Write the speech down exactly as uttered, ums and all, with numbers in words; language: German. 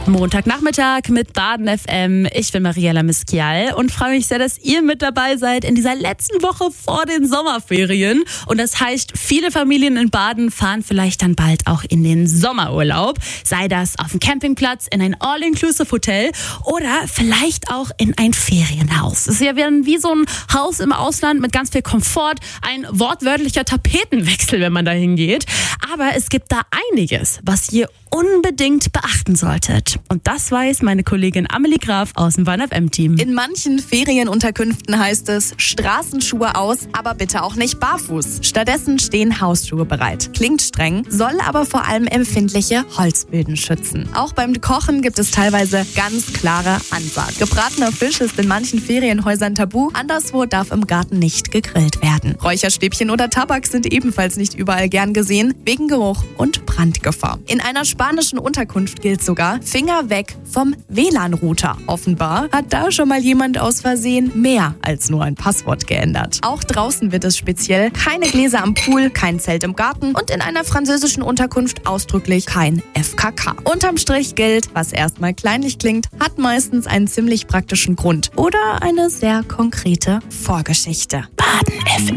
Montagnachmittag mit Baden F M. Ich bin Mariella Miskial und freue mich sehr, dass ihr mit dabei seid in dieser letzten Woche vor den Sommerferien. Und das heißt, viele Familien in Baden fahren vielleicht dann bald auch in den Sommerurlaub. Sei das auf dem Campingplatz, in ein All-Inclusive-Hotel oder vielleicht auch in ein Ferienhaus. Es ist ja wie so ein Haus im Ausland mit ganz viel Komfort, ein wortwörtlicher Tapetenwechsel, wenn man da hingeht. Aber es gibt da einiges, was ihr unbedingt beachten solltet. Und das weiß meine Kollegin Amelie Graf aus dem Bahn F M-Team. In manchen Ferienunterkünften heißt es, Straßenschuhe aus, aber bitte auch nicht barfuß. Stattdessen stehen Hausschuhe bereit. Klingt streng, soll aber vor allem empfindliche Holzböden schützen. Auch beim Kochen gibt es teilweise ganz klare Ansagen. Gebratener Fisch ist in manchen Ferienhäusern tabu, anderswo darf im Garten nicht gegrillt werden. Räucherstäbchen oder Tabak sind ebenfalls nicht überall gern gesehen, wegen Geruch und Brandgefahr. In einer spanischen Unterkunft gilt sogar, Finger weg vom W L A N-Router. Offenbar hat da schon mal jemand aus Versehen mehr als nur ein Passwort geändert. Auch draußen wird es speziell, keine Gläser am Pool, kein Zelt im Garten und in einer französischen Unterkunft ausdrücklich kein F K K. Unterm Strich gilt, was erstmal kleinlich klingt, hat meistens einen ziemlich praktischen Grund oder eine sehr konkrete Vorgeschichte. Baden F M.